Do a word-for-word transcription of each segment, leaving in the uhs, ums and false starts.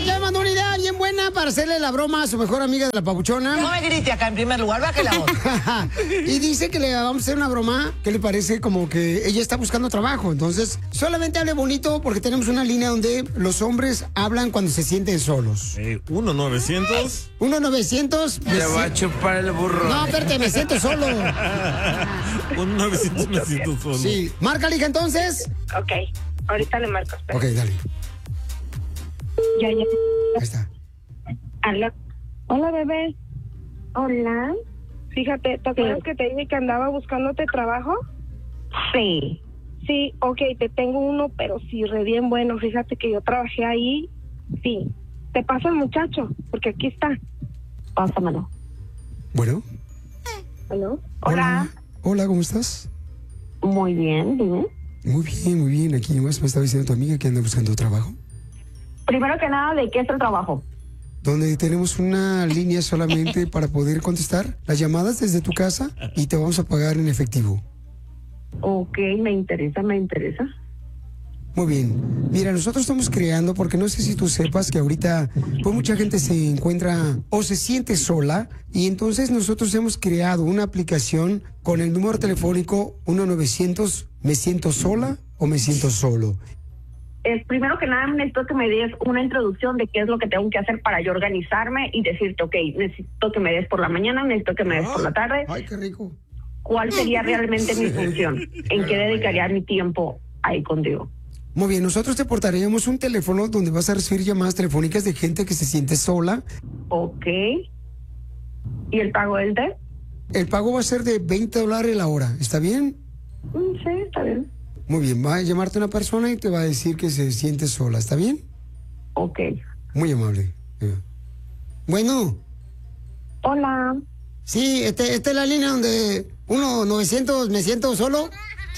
ya me mandó una idea bien buena para hacerle la broma a su mejor amiga de la papuchona. No me grites acá en primer lugar, baje la voz. Y dice que le vamos a hacer una broma que le parece como que ella está buscando trabajo. Entonces, solamente hable bonito porque tenemos una línea donde los hombres hablan cuando se sienten solos. Eh, uno novecientos. uno novecientos. Te va a chupar el burro. No, espérate, me siento solo. uno novecientos me siento solo. Sí. Marca, hija, entonces. Ok, ahorita le marco. Espera. Ok, dale. Ya, ya. Ahí está. Aló. Hola, bebé. Hola. Fíjate, ¿te acuerdas que te dije que andaba buscándote trabajo? Sí. Sí, ok, te tengo uno, pero sí, re bien bueno. Fíjate que yo trabajé ahí. Sí. Te paso el muchacho, porque aquí está. Pásamelo. Bueno. ¿Aló? Hola. Hola, ¿cómo estás? Muy bien, dime. Muy bien, muy bien. Aquí nomás me estaba diciendo tu amiga que anda buscando trabajo. Primero que nada, ¿de qué es el trabajo? Donde tenemos una línea solamente para poder contestar las llamadas desde tu casa y te vamos a pagar en efectivo. Ok, me interesa, me interesa. Muy bien. Mira, nosotros estamos creando, porque no sé si tú sepas que ahorita pues mucha gente se encuentra o se siente sola, y entonces nosotros hemos creado una aplicación con el número telefónico uno novecientos ¿me siento sola o me siento solo? Es, primero que nada, necesito que me des una introducción de qué es lo que tengo que hacer para yo organizarme y decirte, ok, necesito que me des por la mañana, necesito que me des por la tarde. Ay, qué rico. ¿Cuál sería realmente mi función? ¿En qué dedicaría mi tiempo ahí contigo? Muy bien, nosotros te portaríamos un teléfono donde vas a recibir llamadas telefónicas de gente que se siente sola. Ok. ¿Y el pago es de? El pago va a ser de veinte dólares la hora, ¿está bien? Mm, sí, está bien. Muy bien, va a llamarte una persona y te va a decir que se siente sola, ¿está bien? Ok. Muy amable. Bueno. Hola. Sí, este, esta es la línea donde uno novecientos me siento solo.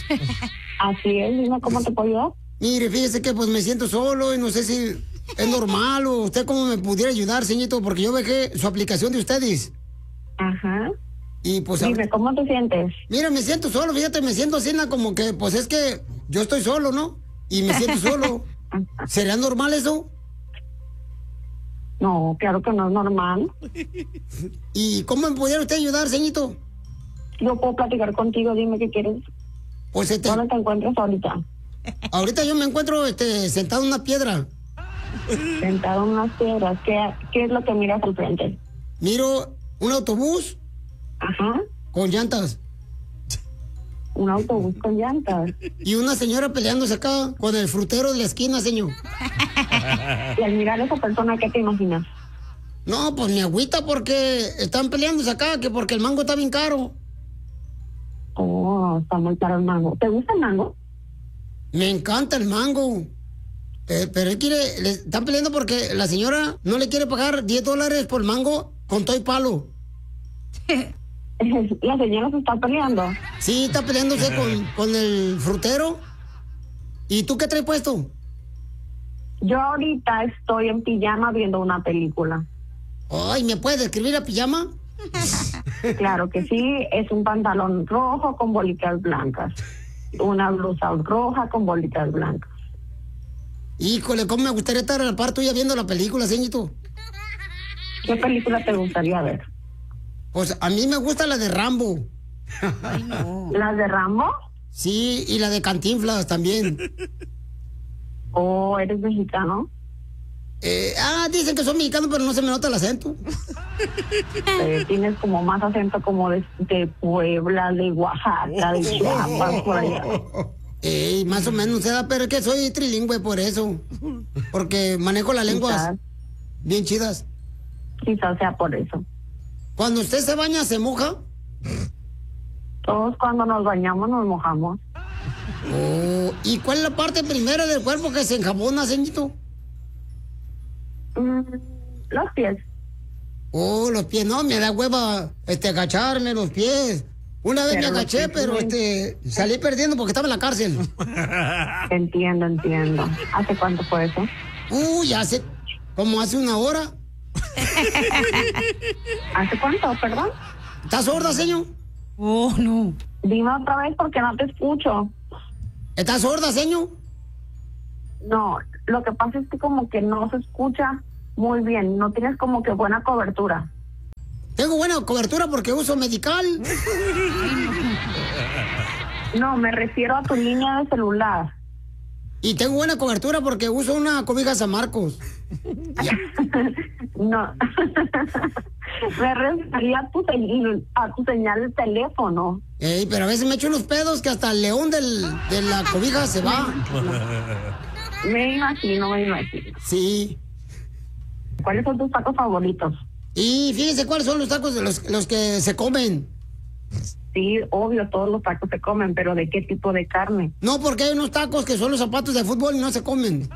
Así es, dime cómo te puedo ayudar. Mire, fíjese que pues me siento solo y no sé si es normal o usted cómo me pudiera ayudar, señorito, porque yo dejé su aplicación de ustedes. Ajá. Y pues... Dime, a... ¿cómo te sientes? Mira, me siento solo, fíjate, me siento así, como que, pues es que yo estoy solo, ¿no? Y me siento solo. ¿Sería normal eso? No, claro que no es normal. ¿Y cómo me pudiera usted ayudar, señorito? Yo puedo platicar contigo, dime qué quieres. Pues este... ¿Dónde te encuentras ahorita? Ahorita yo me encuentro este, sentado en una piedra. Sentado en unas piedras. ¿Qué, ¿Qué es lo que miras al frente? Miro un autobús. Ajá. Con llantas. Un autobús con llantas. Y una señora peleándose acá con el frutero de la esquina, señor. Y al mirar a esa persona, ¿qué te imaginas? No, pues mi agüita porque están peleándose acá, que porque el mango está bien caro. Oh, está muy caro el mango. ¿Te gusta el mango? Me encanta el mango. Eh, pero él quiere, le están peleando porque la señora no le quiere pagar diez dólares por el mango con todo y palo. La señora se está peleando. Sí, está peleándose con, con el frutero. ¿Y tú qué traes puesto? Yo ahorita estoy en pijama viendo una película. Ay, ¿me puedes describir la pijama? Claro que sí, es un pantalón rojo con bolitas blancas. Una blusa roja con bolitas blancas. Híjole, cómo me gustaría estar a la par tuya viendo la película, señorito. ¿Qué película te gustaría ver? Pues a mí me gusta la de Rambo. Ay, no. ¿Las de Rambo? Sí, y la de Cantinflas también. Oh, ¿eres mexicano? Eh, ah, dicen que soy mexicano, pero no se me nota el acento. Eh, tienes como más acento como de, de Puebla, de Oaxaca, de Chiapas, por allá. Eh, más o menos, ¿eh? Pero es que soy trilingüe por eso. Porque manejo las lenguas Quizás. bien chidas. Quizás sea por eso. Cuando usted se baña, ¿se moja? Todos cuando nos bañamos nos mojamos. Oh, ¿y cuál es la parte primera del cuerpo que se enjabona, señorito? Mm, los pies. Oh, los pies, no, me da hueva este, agacharme los pies. Una vez Pero me agaché, los pies pero son- este salí perdiendo porque estaba en la cárcel. Entiendo, entiendo. ¿Hace cuánto fue eso? Uy, hace como hace una hora. ¿Hace cuánto, perdón? ¿Estás sorda, señor? Oh, no. Dime otra vez porque no te escucho. ¿Estás sorda, señor? No, lo que pasa es que como que no se escucha. muy bien. No tienes como que buena cobertura. Tengo buena cobertura porque uso Medical. No, me refiero a tu línea de celular. Y tengo buena cobertura porque uso una cobija San Marcos. No. Me refería a tu, se- a tu señal de teléfono. Ey, pero a veces me echo unos pedos que hasta el león del, de la cobija se va. Me imagino, me imagino. Sí. ¿Cuáles son tus tacos favoritos? Y fíjense cuáles son los tacos de los, los que se comen. Sí, obvio, todos los tacos se comen, pero ¿de qué tipo de carne? No, porque hay unos tacos que son los zapatos de fútbol y no se comen.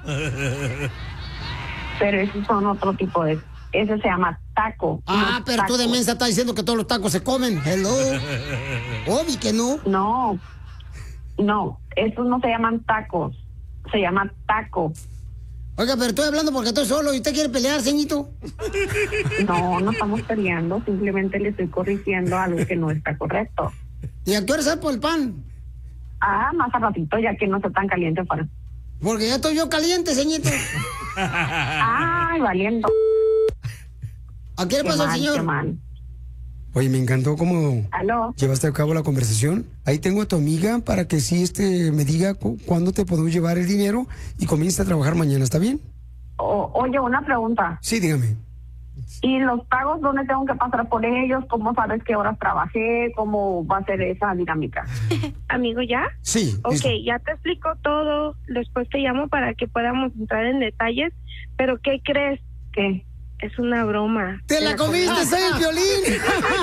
Pero esos son otro tipo de... Ese se llama taco. Ah, no pero tú de tacos. mensa estás diciendo que todos los tacos se comen. Hello. Obvio que no. No, no, esos no se llaman tacos, se llama taco. Oiga, pero estoy hablando porque estoy solo y usted quiere pelear, ceñito. No, no estamos peleando, simplemente le estoy corrigiendo algo que no está correcto. ¿Y a qué hora sale por el pan? Ah, más a ratito, ya que no está tan caliente para... Porque ya estoy yo caliente, ceñito. Ay, valiendo. ¿A qué le Qué pasó al mal, señor? qué mal. Oye, me encantó cómo ¿Aló? llevaste a cabo la conversación. Ahí tengo a tu amiga para que sí este, me diga cu- cuándo te podemos llevar el dinero y comience a trabajar mañana, ¿está bien? O- oye, una pregunta. Sí, dígame. ¿Y los pagos dónde tengo que pasar por ellos? ¿Cómo sabes qué horas trabajé? ¿Cómo va a ser esa dinámica? Amigo, ¿ya? Sí. Ok, listo. ya te explico todo. Después te llamo para que podamos entrar en detalles. Pero, ¿qué crees? ¿Qué? Es una broma. ¡Te la comiste, soy el violín!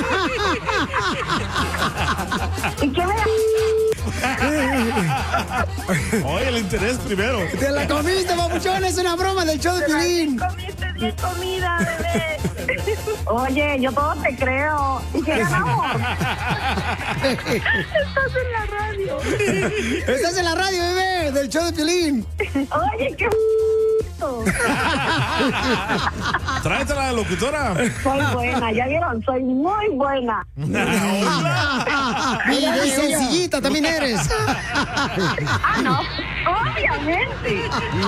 ¿Y qué me Oye, el interés primero. ¡Te la comiste, papuchón! Es una broma del show de violín. Comiste bien comida, bebé. Oye, yo todo te creo. ¿Y qué ganamos? Estás en la radio. Estás en la radio, bebé, del show de violín. Oye, qué... Tráete a la locutora. Soy buena, ya vieron, soy muy buena. Y de sencillita también eres. Ah, no, obviamente.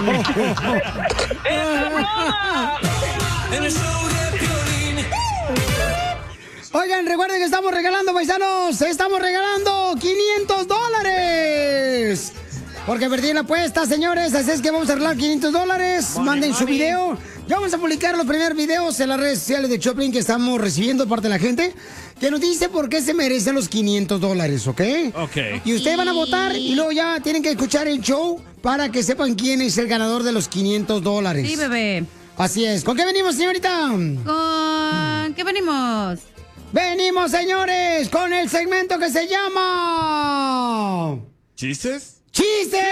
Oigan, recuerden que estamos regalando, paisanos. Estamos regalando quinientos dólares. Porque perdí la apuesta, señores. Así es que vamos a regalar quinientos dólares. Manden su video. Ya vamos a publicar los primeros videos en las redes sociales de Choplin que estamos recibiendo parte de la gente que nos dice por qué se merecen los quinientos dólares, ¿ok? Ok. Y ustedes van a votar y luego ya tienen que escuchar el show para que sepan quién es el ganador de los quinientos dólares. Sí, bebé. Así es. ¿Con qué venimos, señorita? ¿Con qué venimos? Venimos, señores, con el segmento que se llama... ¿Chistes? ¡Chistes!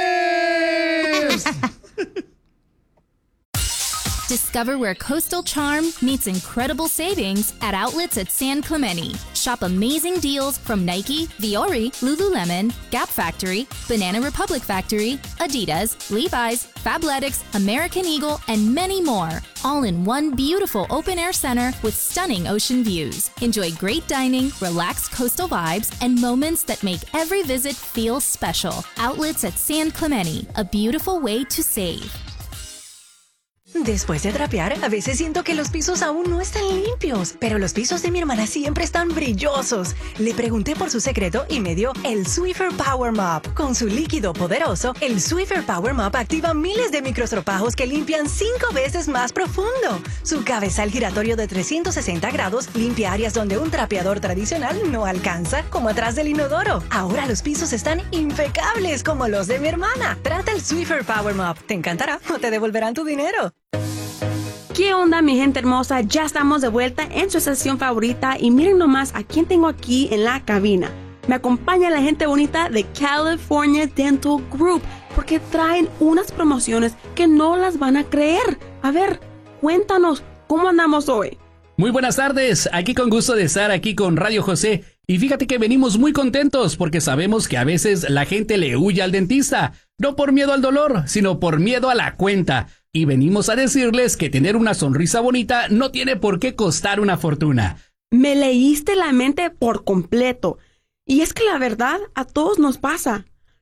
Discover where coastal charm meets incredible savings at outlets at San Clemente. Shop amazing deals from Nike, Viore, Lululemon, Gap Factory, Banana Republic Factory, Adidas, Levi's, Fabletics, American Eagle, and many more. All in one beautiful open-air center with stunning ocean views. Enjoy great dining, relaxed coastal vibes, and moments that make every visit feel special. Outlets at San Clemente, a beautiful way to save. Después de trapear, a veces siento que los pisos aún no están limpios, pero los pisos de mi hermana siempre están brillosos. Le pregunté por su secreto y me dio el Swiffer Power Mop. Con su líquido poderoso, el Swiffer Power Mop activa miles de microstropajos que limpian cinco veces más profundo. Su cabezal giratorio de trescientos sesenta grados limpia áreas donde un trapeador tradicional no alcanza, como atrás del inodoro. Ahora los pisos están impecables como los de mi hermana. Trata el Swiffer Power Mop. Te encantará o te devolverán tu dinero. ¿Qué onda, mi gente hermosa? Ya estamos de vuelta en su estación favorita y miren nomás a quién tengo aquí en la cabina. Me acompaña la gente bonita de California Dental Group porque traen unas promociones que no las van a creer. A ver, cuéntanos, ¿cómo andamos hoy? Muy buenas tardes, aquí con gusto de estar aquí con Radio José. Y fíjate que venimos muy contentos porque sabemos que a veces la gente le huye al dentista, no por miedo al dolor, sino por miedo a la cuenta. Y venimos a decirles que tener una sonrisa bonita no tiene por qué costar una fortuna. Me leíste la mente por completo. Y es que la verdad a todos nos pasa.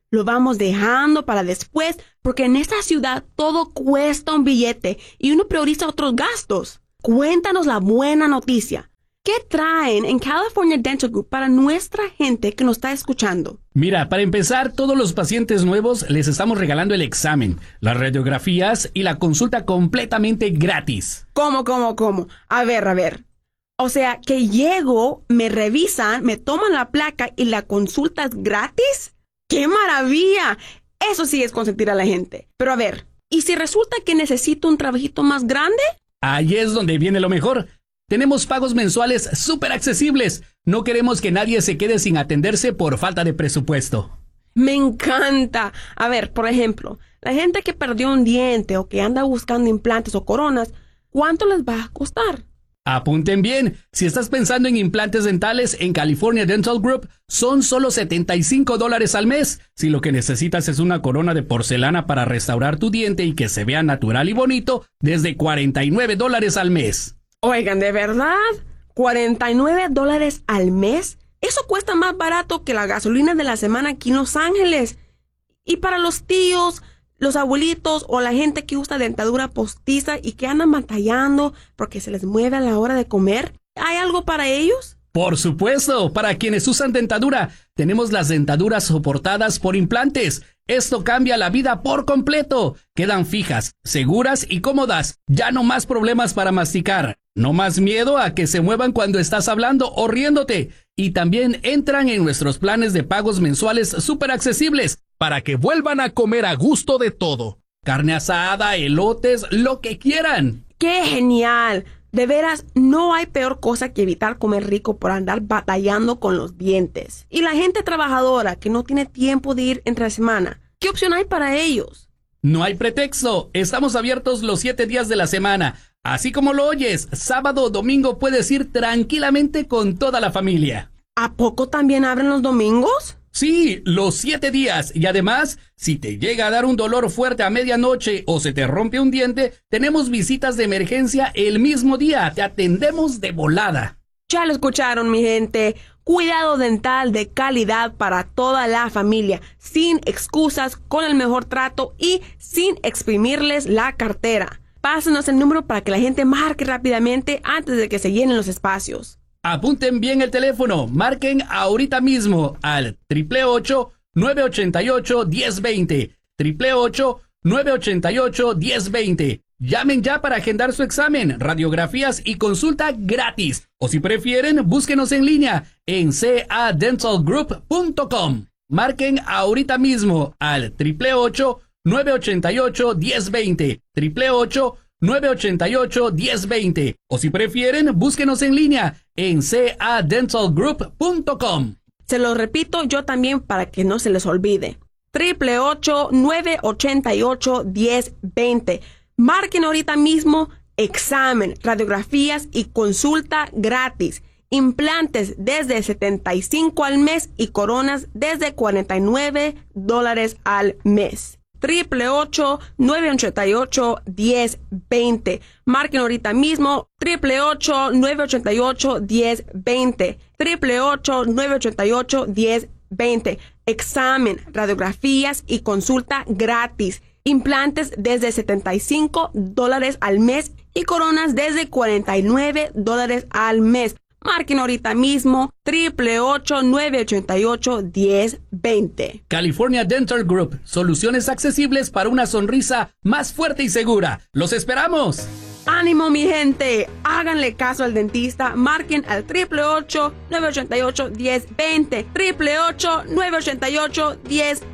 lo vamos dejando para después porque en esta ciudad todo cuesta un billete y uno prioriza otros gastos. Cuéntanos la buena noticia. ¿Qué traen en California Dental Group para nuestra gente que nos está escuchando? Mira, para empezar, todos los pacientes nuevos les estamos regalando el examen, las radiografías y la consulta completamente gratis. ¿Cómo, cómo, cómo? A ver, a ver. O sea, que llego, me revisan, me toman la placa y la consulta es gratis. ¡Qué maravilla! Eso sí es consentir a la gente. Pero a ver, ¿y si resulta que necesito un trabajito más grande? Ahí es donde viene lo mejor. Tenemos pagos mensuales súper accesibles. No queremos que nadie se quede sin atenderse por falta de presupuesto. Me encanta. A ver, por ejemplo, la gente que perdió un diente o que anda buscando implantes o coronas, ¿cuánto les va a costar? Apunten bien, si estás pensando en implantes dentales en California Dental Group, son solo setenta y cinco dólares al mes. Si lo que necesitas es una corona de porcelana para restaurar tu diente y que se vea natural y bonito, desde cuarenta y nueve dólares al mes. Oigan, ¿de verdad? ¿cuarenta y nueve dólares al mes? Eso cuesta más barato que la gasolina de la semana aquí en Los Ángeles. Y para los tíos, los abuelitos o la gente que usa dentadura postiza y que andan batallando porque se les mueve a la hora de comer, ¿hay algo para ellos? Por supuesto, para quienes usan dentadura, tenemos las dentaduras soportadas por implantes. Esto cambia la vida por completo. Quedan fijas, seguras y cómodas. Ya no más problemas para masticar. No más miedo a que se muevan cuando estás hablando o riéndote. Y también entran en nuestros planes de pagos mensuales súper accesibles para que vuelvan a comer a gusto de todo. Carne asada, elotes, lo que quieran. ¡Qué genial! De veras, no hay peor cosa que evitar comer rico por andar batallando con los dientes. Y la gente trabajadora que no tiene tiempo de ir entre semana, ¿qué opción hay para ellos? No hay pretexto. Estamos abiertos los siete días de la semana. Así como lo oyes, sábado o domingo puedes ir tranquilamente con toda la familia. ¿A poco también abren los domingos? Sí, los siete días. Y además, si te llega a dar un dolor fuerte a medianoche o se te rompe un diente, tenemos visitas de emergencia el mismo día. Te atendemos de volada. Ya lo escucharon, mi gente. Cuidado dental de calidad para toda la familia, sin excusas, con el mejor trato y sin exprimirles la cartera. Pásenos el número para que la gente marque rápidamente antes de que se llenen los espacios. Apunten bien el teléfono, marquen ahorita mismo al ocho ocho ocho, nueve ocho ocho, uno cero dos cero, ocho ocho ocho, nueve ocho ocho, uno cero dos cero. Llamen ya para agendar su examen, radiografías y consulta gratis. O si prefieren, búsquenos en línea en c a dental group punto com. Marquen ahorita mismo al ocho ocho ocho, nueve ocho ocho, uno cero dos cero, ocho ocho ocho, nueve ocho ocho, uno cero dos cero. O si prefieren, búsquenos en línea en c a dental group punto com. Se lo repito yo también para que no se les olvide. ocho ocho ocho, nueve ocho ocho, uno cero dos cero. Marquen ahorita mismo examen, radiografías y consulta gratis. Implantes desde setenta y cinco al mes y coronas desde cuarenta y nueve dólares al mes. ocho ocho ocho, nueve ocho ocho, uno cero dos cero. Marquen ahorita mismo ocho ocho ocho, nueve ocho ocho, uno cero dos cero. ocho ocho ocho, nueve ocho ocho, uno cero dos cero. Examen, radiografías y consulta gratis. Implantes desde setenta y cinco dólares al mes y coronas desde cuarenta y nueve dólares al mes. Marquen ahorita mismo ocho ocho ocho, nueve ocho ocho, uno cero dos cero. California Dental Group, soluciones accesibles para una sonrisa más fuerte y segura. ¡Los esperamos! ¡Ánimo, mi gente! Háganle caso al dentista. Marquen al ocho ocho ocho, nueve ocho ocho, uno cero dos cero. ocho ocho ocho, nueve ocho ocho, uno cero dos cero.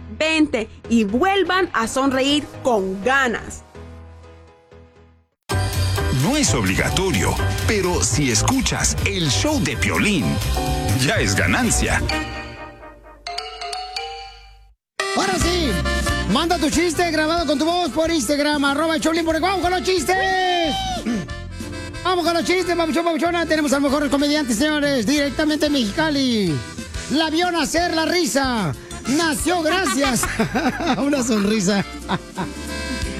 Y vuelvan a sonreír con ganas. No es obligatorio, pero si escuchas el show de Piolín, ya es ganancia. Ahora sí, manda tu chiste grabado con tu voz por Instagram, arroba Piolín. ¡Vamos con los chistes! ¡Vamos con los chistes, papuchón, papuchona! Tenemos al mejor comediante, señores, directamente de Mexicali. La vio nacer la risa. Nació gracias a una sonrisa.